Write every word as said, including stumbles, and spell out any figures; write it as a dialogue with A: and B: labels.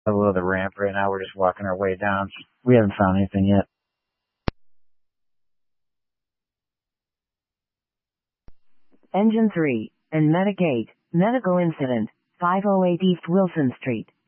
A: Below the ramp right now. We're just walking our way down. We haven't found anything yet.
B: Engine three and Medic eight, medical incident, five oh eight East Wilson Street.